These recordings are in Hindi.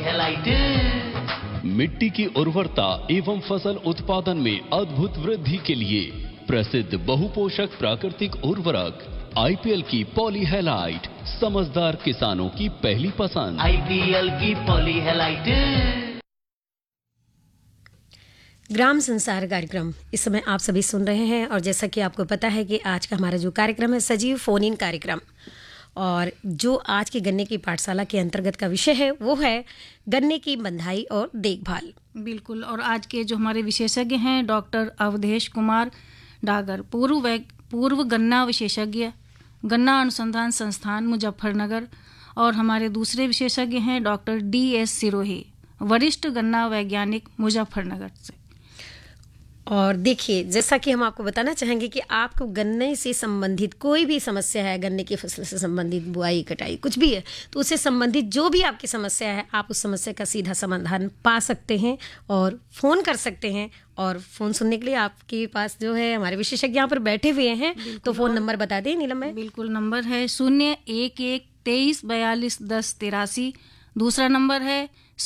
पॉलीहेलाइट। मिट्टी की उर्वरता एवं फसल उत्पादन में अद्भुत वृद्धि के लिए प्रसिद्ध बहुपोषक प्राकृतिक उर्वरक आईपीएल की पॉलीहेलाइट समझदार किसानों की पहली पसंद। आईपीएल की पॉलीहेलाइट। ग्राम संसार कार्यक्रम इस समय आप सभी सुन रहे हैं और जैसा कि आपको पता है कि आज का हमारा जो कार्यक्रम है सजीव फोन इन कार्यक्रम, और जो आज की गन्ने की पाठशाला के अंतर्गत का विषय है वो है गन्ने की बंधाई और देखभाल। बिल्कुल। और आज के जो हमारे विशेषज्ञ हैं डॉक्टर अवधेश कुमार डागर, पूर्व गन्ना विशेषज्ञ, गन्ना अनुसंधान संस्थान मुजफ्फरनगर, और हमारे दूसरे विशेषज्ञ हैं डॉक्टर DS सिरोही, वरिष्ठ गन्ना वैज्ञानिक मुजफ्फरनगर से। और देखिए, जैसा कि हम आपको बताना चाहेंगे कि आपको गन्ने से संबंधित कोई भी समस्या है, गन्ने की फसल से संबंधित, बुआई कटाई कुछ भी है, तो उससे संबंधित जो भी आपकी समस्या है, आप उस समस्या का सीधा समाधान पा सकते हैं और फ़ोन कर सकते हैं। और फ़ोन सुनने के लिए आपके पास जो है हमारे विशेषज्ञ यहाँ पर बैठे हुए हैं, तो फ़ोन नंबर बता दें नीलम में। बिल्कुल, नंबर है 0113421083। दूसरा नंबर है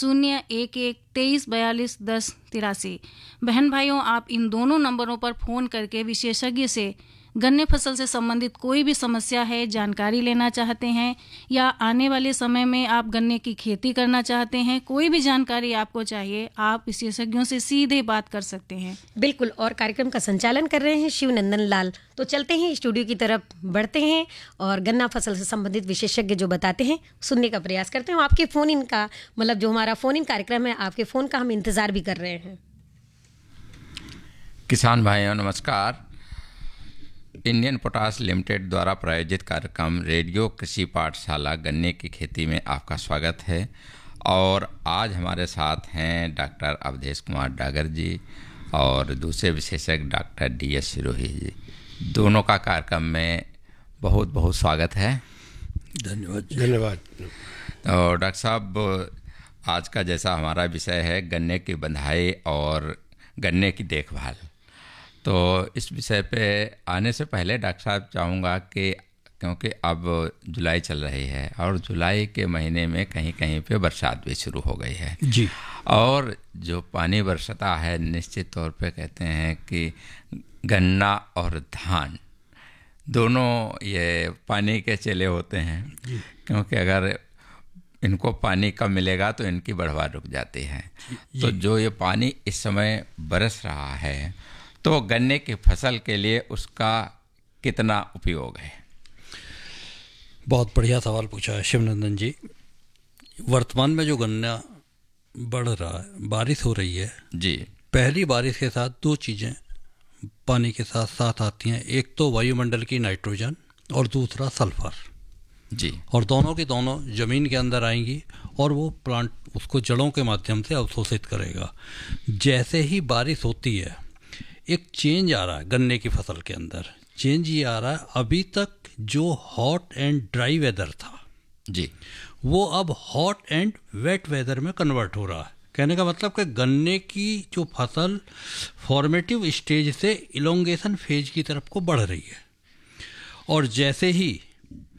0113421083। बहन भाइयों, आप इन दोनों नंबरों पर फ़ोन करके विशेषज्ञ से गन्ने फसल से संबंधित कोई भी समस्या है, जानकारी लेना चाहते हैं, या आने वाले समय में आप गन्ने की खेती करना चाहते हैं, कोई भी जानकारी आपको चाहिए, आप विशेषज्ञों से सीधे बात कर सकते हैं। बिल्कुल। और कार्यक्रम का संचालन कर रहे हैं शिवनंदन लाल। तो चलते हैं स्टूडियो की तरफ, बढ़ते हैं और गन्ना फसल से संबंधित विशेषज्ञ जो बताते हैं सुनने का प्रयास करते हैं। आपके फ़ोन इन का मतलब जो हमारा फ़ोन इन कार्यक्रम है, आपके फ़ोन का हम इंतज़ार भी कर रहे हैं। किसान भाइयों नमस्कार। इंडियन पोटाश लिमिटेड द्वारा प्रायोजित कार्यक्रम रेडियो कृषि पाठशाला गन्ने की खेती में आपका स्वागत है। और आज हमारे साथ हैं डॉक्टर अवधेश कुमार डागर जी और दूसरे विशेषज्ञ डॉक्टर DS सिरोही जी। दोनों का कार्यक्रम में बहुत बहुत स्वागत है। धन्यवाद। तो डॉक्टर साहब, आज का जैसा हमारा विषय है गन्ने की बंधाई और गन्ने की देखभाल, तो इस विषय पे आने से पहले डॉक्टर साहब चाहूँगा कि क्योंकि अब जुलाई चल रही है और जुलाई के महीने में कहीं कहीं पे बरसात भी शुरू हो गई है जी, और जो पानी बरसता है निश्चित तौर पे कहते हैं कि गन्ना और धान दोनों ये पानी के चेले होते हैं, क्योंकि अगर इनको पानी कम मिलेगा तो इनकी बढ़वार रुक जाती है। तो जो ये पानी इस समय बरस रहा है तो गन्ने की फसल के लिए उसका कितना उपयोग है? बहुत बढ़िया सवाल पूछा है शिवनंदन जी। वर्तमान में जो गन्ना बढ़ रहा है, बारिश हो रही है जी। पहली बारिश के साथ दो चीज़ें पानी के साथ साथ आती हैं, एक तो वायुमंडल की नाइट्रोजन और दूसरा सल्फर जी। और दोनों की दोनों ज़मीन के अंदर आएंगी और वो प्लांट उसको जड़ों के माध्यम से अवशोषित करेगा। जैसे ही बारिश होती है एक चेंज आ रहा है गन्ने की फसल के अंदर। चेंज ये आ रहा है, अभी तक जो हॉट एंड ड्राई वेदर था जी, वो अब हॉट एंड वेट वेदर में कन्वर्ट हो रहा है। कहने का मतलब कि गन्ने की जो फसल फॉर्मेटिव स्टेज से इलोंगेशन फेज की तरफ को बढ़ रही है, और जैसे ही